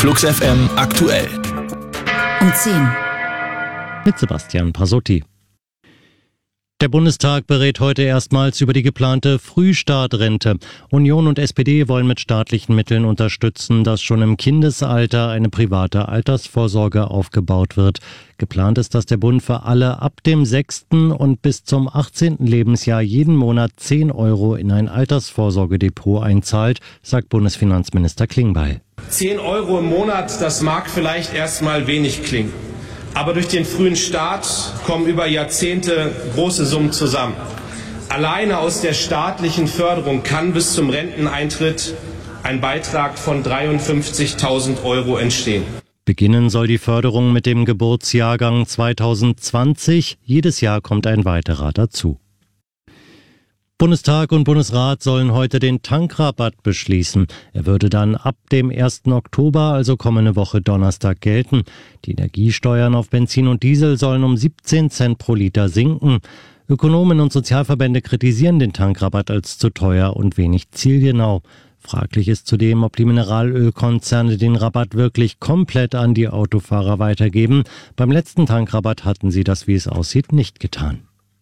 Flux FM aktuell. Um 10. Mit Sebastian Pasotti. Der Bundestag berät heute erstmals über die geplante Frühstartrente. Union und SPD wollen mit staatlichen Mitteln unterstützen, dass schon im Kindesalter eine private Altersvorsorge aufgebaut wird. Geplant ist, dass der Bund für alle ab dem 6. und bis zum 18. Lebensjahr jeden Monat 10 Euro in ein Altersvorsorgedepot einzahlt, sagt Bundesfinanzminister Klingbeil. 10 Euro im Monat, das mag vielleicht erstmal wenig klingen. Aber durch den frühen Start kommen über Jahrzehnte große Summen zusammen. Alleine aus der staatlichen Förderung kann bis zum Renteneintritt ein Beitrag von 53.000 Euro entstehen. Beginnen soll die Förderung mit dem Geburtsjahrgang 2020. Jedes Jahr kommt ein weiterer dazu. Bundestag und Bundesrat sollen heute den Tankrabatt beschließen. Er würde dann ab dem 1. Oktober, also kommende Woche Donnerstag, gelten. Die Energiesteuern auf Benzin und Diesel sollen um 17 Cent pro Liter sinken. Ökonomen und Sozialverbände kritisieren den Tankrabatt als zu teuer und wenig zielgenau. Fraglich ist zudem, ob die Mineralölkonzerne den Rabatt wirklich komplett an die Autofahrer weitergeben. Beim letzten Tankrabatt hatten sie das, wie es aussieht, nicht getan.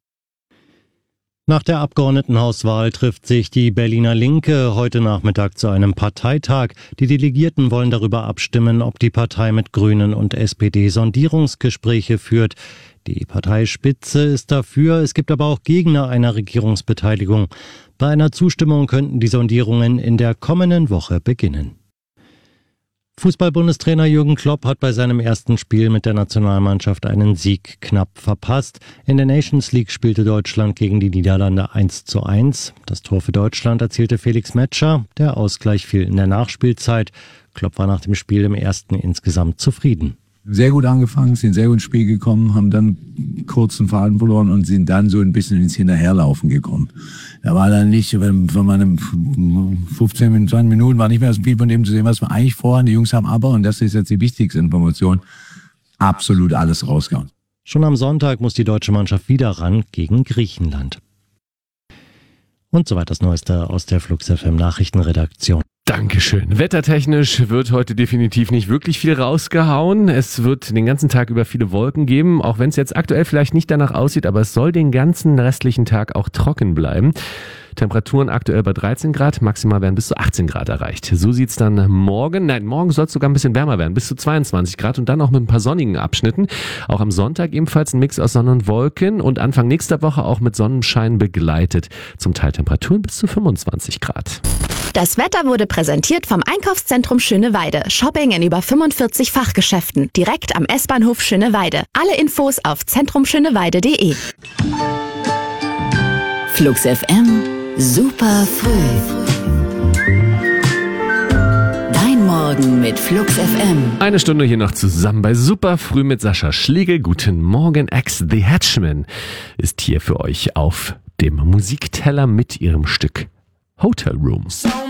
Nach der Abgeordnetenhauswahl trifft sich die Berliner Linke heute Nachmittag zu einem Parteitag. Die Delegierten wollen darüber abstimmen, ob die Partei mit Grünen und SPD Sondierungsgespräche führt. Die Parteispitze ist dafür, es gibt aber auch Gegner einer Regierungsbeteiligung. Bei einer Zustimmung könnten die Sondierungen in der kommenden Woche beginnen. Fußball-Bundestrainer Jürgen Klopp hat bei seinem ersten Spiel mit der Nationalmannschaft einen Sieg knapp verpasst. In der Nations League spielte Deutschland gegen die Niederlande 1:1. Das Tor für Deutschland erzielte Felix Metscher. Der Ausgleich fiel in der Nachspielzeit. Klopp war nach dem Spiel im ersten insgesamt zufrieden. Sehr gut angefangen, sind sehr gut ins Spiel gekommen, haben dann kurz den Faden verloren und sind dann so ein bisschen ins Hinterherlaufen gekommen. Da war dann nicht, wenn man 15, 20 Minuten war nicht mehr so viel von dem zu sehen, was wir eigentlich vorhaben. Die Jungs haben aber, und das ist jetzt die wichtigste Information, absolut alles rausgehauen. Schon am Sonntag muss die deutsche Mannschaft wieder ran gegen Griechenland. Und soweit das Neueste aus der Flux FM Nachrichtenredaktion. Dankeschön. Wettertechnisch wird heute definitiv nicht wirklich viel rausgehauen. Es wird den ganzen Tag über viele Wolken geben, auch wenn es jetzt aktuell vielleicht nicht danach aussieht, aber es soll den ganzen restlichen Tag auch trocken bleiben. Temperaturen aktuell bei 13 Grad, maximal werden bis zu 18 Grad erreicht. So sieht's dann morgen soll es sogar ein bisschen wärmer werden, bis zu 22 Grad und dann auch mit ein paar sonnigen Abschnitten. Auch am Sonntag ebenfalls ein Mix aus Sonne und Wolken und Anfang nächster Woche auch mit Sonnenschein begleitet. Zum Teil Temperaturen bis zu 25 Grad. Das Wetter wurde präsentiert vom Einkaufszentrum Schöneweide. Shopping in über 45 Fachgeschäften. Direkt am S-Bahnhof Schöneweide. Alle Infos auf zentrumschöneweide.de. Flux FM, super früh. Dein Morgen mit Flux FM. Eine Stunde hier noch zusammen bei Super Früh mit Sascha Schlegel. Guten Morgen, Ex The Hatchman ist hier für euch auf dem Musikteller mit ihrem Stück Hotel Room.